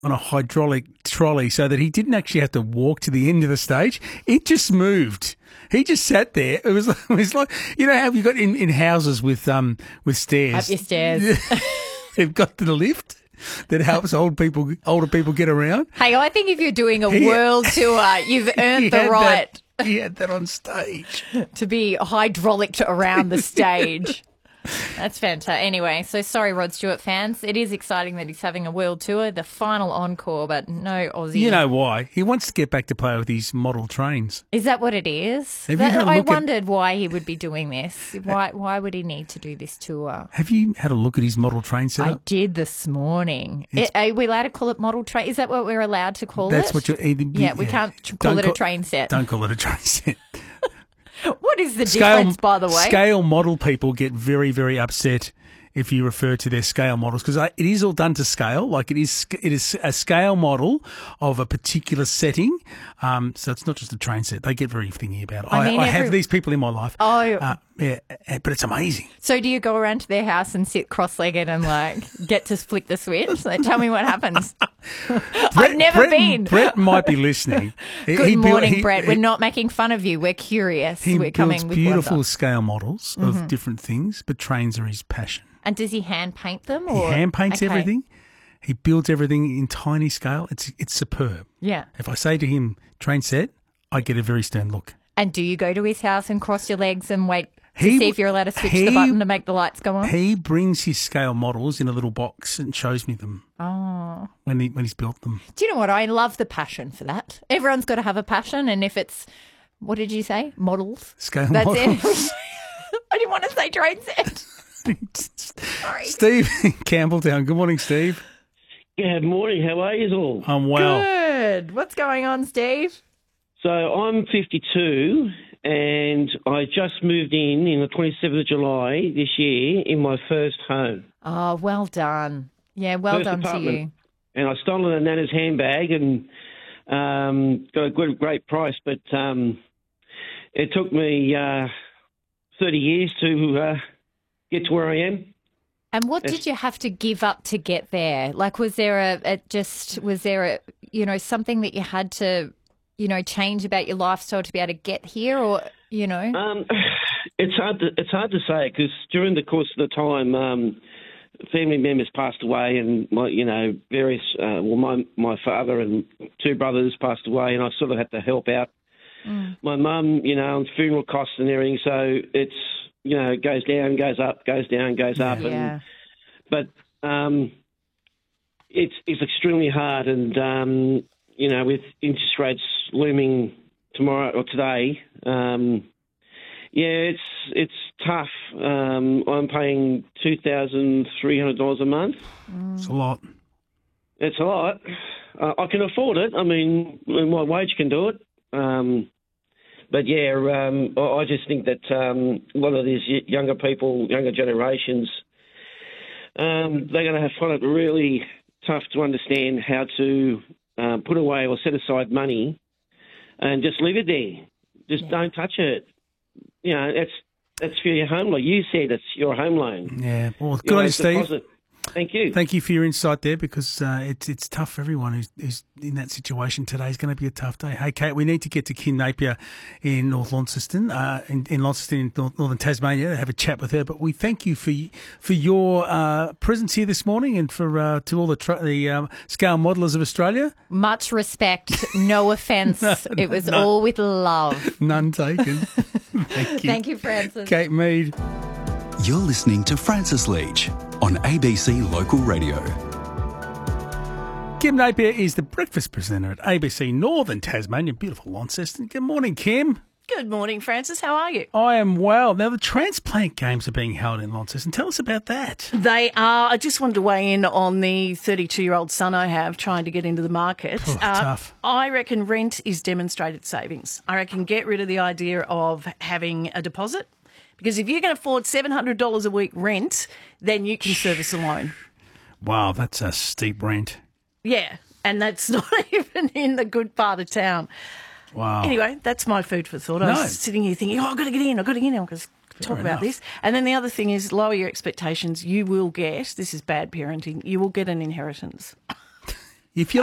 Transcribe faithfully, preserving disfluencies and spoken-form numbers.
on a hydraulic trolley so that he didn't actually have to walk to the end of the stage. It just moved. He just sat there. It was, it was like, you know how you got in, in houses with um with stairs? Up your stairs. They've got the lift that helps old people, older people get around. Hey, I think if you're doing a He- world tour, you've earned He the had right that- he had that on stage. to be hydraulicked around the stage. That's fantastic. Anyway, so sorry, Rod Stewart fans. It is exciting that he's having a world tour, the final encore, but no Aussie. You know why? He wants to get back to play with his model trains. Is that what it is? Have you That- had a I look at- wondered why he would be doing this. Why Why would he need to do this tour? Have you had a look at his model train I setup? did this morning. It's- Are we allowed to call it model train? Is that what we're allowed to call That's it? what you're either. Yeah, we can't tr- call Don't it a train set. Don't call it a train set. What is the difference, by the way? Scale model people get very, very upset if you refer to their scale models because it is all done to scale. Like it is, it is a scale model of a particular setting. Um, so it's not just a train set. They get very thingy about it. I I, mean, I every- have these people in my life. Oh. Uh, yeah, uh, but it's amazing. So do you go around to their house and sit cross-legged and like get to flick the switch? Like, tell me what happens. I've never Brett, been. Brett might be listening. He- Good he built- morning, he- Brett. he- We're not making fun of you. We're curious. He We're builds coming with beautiful wonder. scale models of Mm-hmm. different things, but trains are his passion. And does he hand paint them? He Or? hand paints Okay. everything. He builds everything in tiny scale. It's it's superb. Yeah. If I say to him, train set, I get a very stern look. And do you go to his house and cross your legs and wait to He- see if you're allowed to switch he- the button to make the lights go on? He brings his scale models in a little box and shows me them Oh. when he when he's built them. Do you know what? I love the passion for that. Everyone's got to have a passion. And if it's, what did you say? Models? Scale That's models. it. I didn't want to say train set. Sorry. Steve in Campbelltown. Good morning, Steve. Good morning. How are you all? I'm well. Good. What's going on, Steve? So I'm fifty-two, and I just moved in in the twenty-seventh of July this year in my first home. Oh, well done. Yeah, well First done apartment. to you. And I stole a Nana's handbag and um, got a good, great price, but um, it took me uh, thirty years to uh, get to where I am. And what Yes. did you have to give up to get there? Like, was there a, a just, was there a, you know, something that you had to, you know, change about your lifestyle to be able to get here or, you know? Um, it's hard to it's hard to say because during the course of the time, um, family members passed away, and my you know various uh, well my my father and two brothers passed away, and I sort of had to help out Mm. my mum, you know, on funeral costs and everything. So it's you know it goes down, goes up, goes down, goes up, Yeah. and but um, it's it's extremely hard, and um, you know with interest rates looming tomorrow or today. Um, Yeah, it's it's tough. Um, I'm paying two thousand three hundred dollars a month. It's a lot. It's a lot. Uh, I can afford it. I mean, my wage can do it. Um, but yeah, um, I I just think that um, a lot of these y- younger people, younger generations, um, they're going to have find it really tough to understand how to uh, put away or set aside money and just leave it there. Just Yeah. don't touch it. You know, that's that's for your home loan. You said it's your home loan. Yeah. Well, good You know, on you, it's Steve. deposit. Thank you. Thank you for your insight there because uh, it's it's tough for everyone who's, who's in that situation today. It's going to be a tough day. Hey, Kate, we need to get to Kim Napier in North Launceston, uh, in, in Launceston, in North, Northern Tasmania, to have a chat with her. But we thank you for for your uh, presence here this morning and for uh, to all the tra- the um, scale modelers of Australia. Much respect, no offence. It was no. all with love. None taken. Thank you. Thank you, Francis. Kate Mead. You're listening to Francis Leach on A B C Local Radio. Kim Napier is the breakfast presenter at A B C Northern Tasmania, beautiful Launceston. Good morning, Kim. Good morning, Francis. How are you? I am well. Now, the transplant games are being held in Launceston. Tell us about that. They are. I just wanted to weigh in on the thirty-two-year-old son I have trying to get into the market. Oh, tough. I reckon rent is demonstrated savings. I reckon get rid of the idea of having a deposit, because if you can afford seven hundred dollars a week rent, then you can service a loan. Wow, that's a steep rent. Yeah, and that's not even in the good part of town. Wow. Anyway, that's my food for thought. I No. was sitting here thinking, oh, I've got to get in, I've got to get in, I've got to talk about enough. this. And then the other thing is lower your expectations. You will get, this is bad parenting, you will get an inheritance. If you